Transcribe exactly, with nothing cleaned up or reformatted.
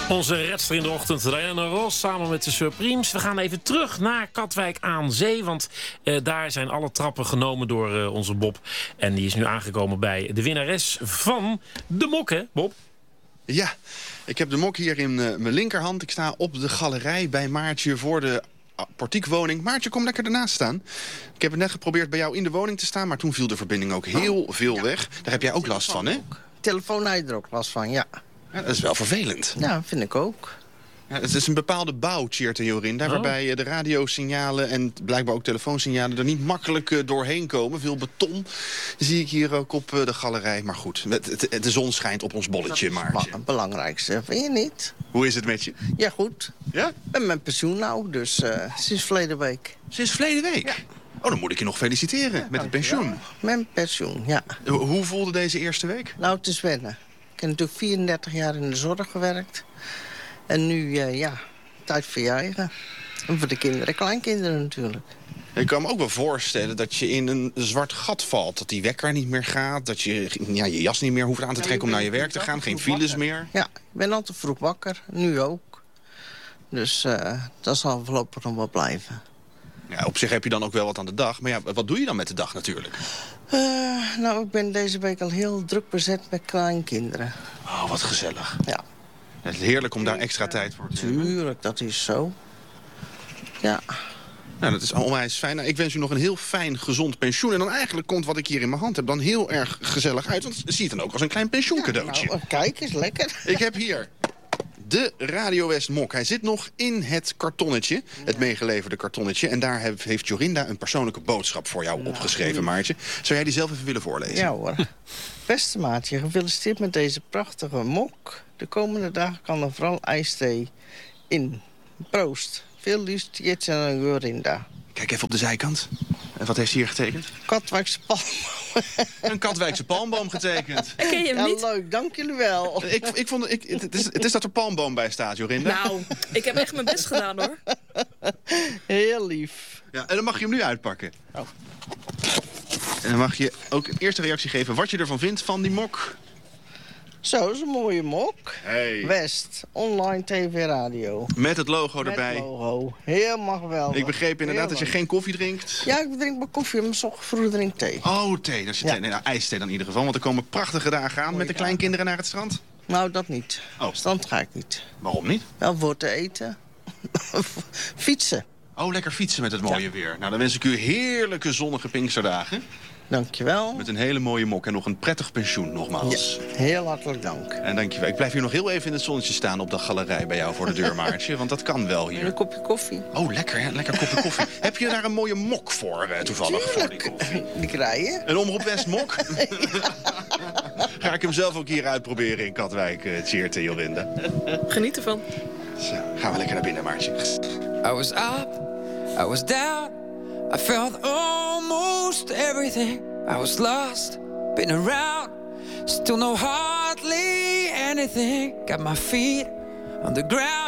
Onze redster in de ochtend, Diana Ross, samen met de Supremes. We gaan even terug naar Katwijk aan Zee. Want uh, daar zijn alle trappen genomen door uh, onze Bob. En die is nu aangekomen bij de winnares van de mok, hè, Bob? Ja, ik heb de mok hier in uh, mijn linkerhand. Ik sta op de galerij bij Maartje voor de portiekwoning. Maartje, kom lekker ernaast staan. Ik heb het net geprobeerd bij jou in de woning te staan, maar toen viel de verbinding ook heel oh, veel ja. weg. Daar heb jij ook last van, hè? Telefoon had je er ook last van, ja. Ja, dat is wel vervelend. Ja, vind ik ook. Ja, het is een bepaalde bouw, Tjeerd en Jorinda, oh. waarbij de radiosignalen en blijkbaar ook telefoonsignalen er niet makkelijk uh, doorheen komen. Veel beton zie ik hier ook op uh, de galerij. Maar goed, het, het, de zon schijnt op ons bolletje, Maartje. Het belangrijkste, vind je niet? Hoe is het met je? Ja, goed. Ja? Ik ben met pensioen nou, dus uh, sinds verleden week. Sinds verleden week? Ja. Oh, dan moet ik je nog feliciteren ja, met het pensioen. Ja. Met pensioen, ja. Hoe, hoe voelde deze eerste week? Nou, het is wennen. Ik heb natuurlijk vierendertig jaar in de zorg gewerkt. En nu, uh, ja, tijd voor je eigen. En voor de kinderen, kleinkinderen natuurlijk. Ik kan me ook wel voorstellen dat je in een zwart gat valt. Dat die wekker niet meer gaat. Dat je ja, je jas niet meer hoeft aan te trekken ja, om naar je werk te gaan. Geen files wakker. meer. Ja, ik ben al te vroeg wakker. Nu ook. Dus uh, dat zal voorlopig nog wel blijven. Ja, op zich heb je dan ook wel wat aan de dag. Maar ja, wat doe je dan met de dag natuurlijk? Uh, nou, ik ben deze week al heel druk bezet met kleinkinderen. Oh, wat gezellig. Ja. Het is heerlijk om daar extra tijd voor te hebben. Tuurlijk, dat is zo. Ja. Nou, dat is onwijs fijn. Nou, ik wens u nog een heel fijn, gezond pensioen. En dan eigenlijk komt wat ik hier in mijn hand heb dan heel erg gezellig uit. Want het ziet dan ook als een klein pensioencadeautje. Ja, nou, kijk eens, lekker. Ik heb hier de Radio West mok. Hij zit nog in het kartonnetje, het meegeleverde kartonnetje. En daar heeft Jorinda een persoonlijke boodschap voor jou nou, opgeschreven, Maartje. Zou jij die zelf even willen voorlezen? Ja hoor. Beste Maartje, gefeliciteerd met deze prachtige mok. De komende dagen kan er vooral ijsthee in. Proost. Veel liefst, Jets en Jorinda. Kijk even op de zijkant. En wat heeft hij hier getekend? Katwijkse palmboom. Een Katwijkse palmboom getekend. Ik ken je hem ja, niet. Leuk, dank jullie wel. Ik, ik vond, ik, het, is, het is dat er palmboom bij staat, Jorinda. Nou, ik heb echt mijn best gedaan, hoor. Heel lief. Ja, en dan mag je hem nu uitpakken. Oh. En dan mag je ook een eerste reactie geven wat je ervan vindt van die mok. Zo, dat is een mooie mok. Hey. West, online tv-radio. Met het logo Met erbij. Met logo. Helemaal geweldig. Ik begreep inderdaad Heel dat je leuk. geen koffie drinkt. Ja, ik drink mijn koffie, maar soms vroeg drink ik thee. Oh, thee. Dat is je ja. thee. Nee, nou, ijsthee dan in ieder geval. Want er komen prachtige dagen aan met de kleinkinderen naar het strand. Nou, dat niet. Oh. Strand ga ik niet. Waarom niet? Wel voor te eten. Fietsen. Oh, lekker fietsen met het mooie ja. weer. Nou, dan wens ik u heerlijke zonnige Pinksterdagen. Dankjewel. Met een hele mooie mok en nog een prettig pensioen nogmaals. Ja, heel hartelijk dank. En dankjewel. Ik blijf hier nog heel even in het zonnetje staan op de galerij bij jou voor de deur, Maartje. Want dat kan wel hier. En een kopje koffie. Oh, lekker, hè? Lekker kopje koffie. Heb je daar een mooie mok voor, uh, toevallig? Tuurlijk. Voor die koffie? Die krijgen. Een Omroep West mok? Ga ik hem zelf ook hier uitproberen in Katwijk, uh, Tjeerd en Jorinda. Geniet ervan. Zo, gaan we lekker naar binnen, Maartje. I was up, I was down, I felt almost everything. I was lost, been around, still know hardly anything. Got my feet on the ground.